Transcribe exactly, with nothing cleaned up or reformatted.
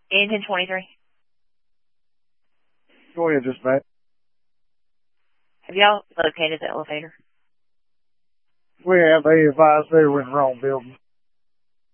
Engine twenty-three. Go ahead, dispatch. Have y'all located the elevator? We have. They advised they were in the wrong building.